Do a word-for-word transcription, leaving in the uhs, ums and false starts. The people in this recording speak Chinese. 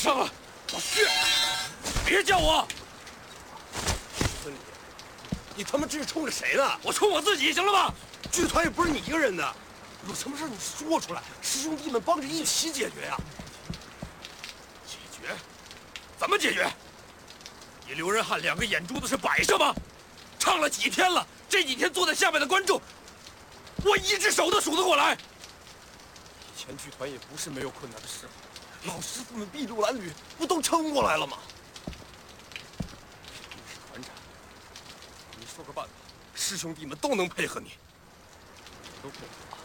上了，老薛，别叫我。 村里，你他妈这是冲着谁呢？ 我冲我自己，行了吧？ 剧团也不是你一个人的，有什么事你说出来，师兄弟们帮着一起解决呀。 解决？怎么解决？你刘仁汉两个眼珠子是摆设吗？唱了几天了，这几天坐在下面的观众，我一只手都数得过来。 以前剧团也不是没有困难的时候，老师傅们筚路蓝缕，不都撑过来了吗？你是团长，你说个办法，师兄弟们都能配合你。都配合。